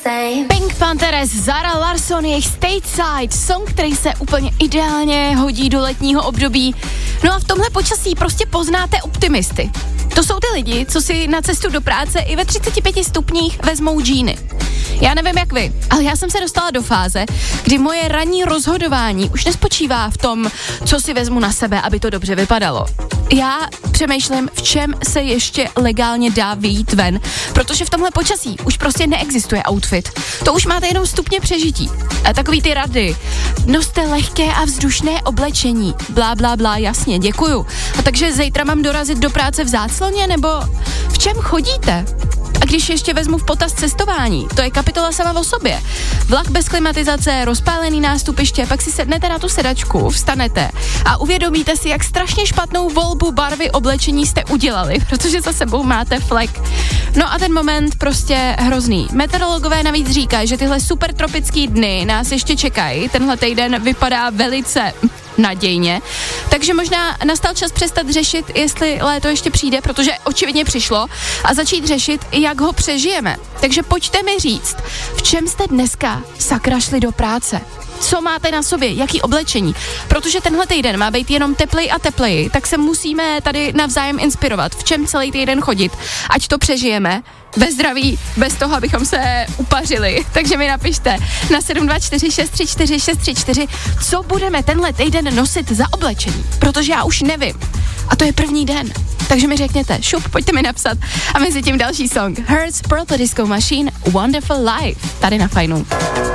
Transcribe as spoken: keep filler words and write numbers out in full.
Pink Panthers, Zara Larsson, jejich Stateside, song, který se úplně ideálně hodí do letního období. No a v tomhle počasí prostě poznáte optimisty. To jsou ty lidi, co si na cestu do práce i ve třiceti pěti stupních vezmou džíny. Já nevím jak vy, ale já jsem se dostala do fáze, kdy moje ranní rozhodování už nespočívá v tom, co si vezmu na sebe, aby to dobře vypadalo. Já přemýšlím, v čem se ještě legálně dá vyjít ven, protože v tomhle počasí už prostě neexistuje outfit. To už máte jenom stupně přežití. A takový ty rady. Noste lehké a vzdušné oblečení. Blá, blá, blá, jasně, děkuju. A takže zítra mám dorazit do práce v zácloně, nebo v čem chodíte? A když ještě vezmu v potaz cestování, to je kapitola sama o sobě. Vlak bez klimatizace, rozpálený nástupiště, pak si sednete na tu sedačku, vstanete a uvědomíte si, jak strašně špatnou volbu barvy oblečení jste udělali, protože za sebou máte flek. No a ten moment prostě hrozný. Meteorologové navíc říkají, že tyhle super tropický dny nás ještě čekají. Tenhle týden vypadá velice nadějně. Takže možná nastal čas přestat řešit, jestli léto ještě přijde, protože očividně přišlo, a začít řešit, jak ho přežijeme. Takže pojďte mi říct, v čem jste dneska sakra šli do práce? Co máte na sobě, jaký oblečení? Protože tenhle týden má být jenom teplej a tepleji, tak se musíme tady navzájem inspirovat, v čem celý týden chodit, ať to přežijeme ve zdraví, bez toho, abychom se upařili. Takže mi napište na sedm dva čtyři šest tři čtyři šest tři čtyři, co budeme tenhle týden nosit za oblečení, protože já už nevím. A to je první den. Takže mi řekněte, šup, pojďte mi napsat. A mezi tím další song. Hertz, Purple Disco Machine, Wonderful Life. Tady na Fajnu.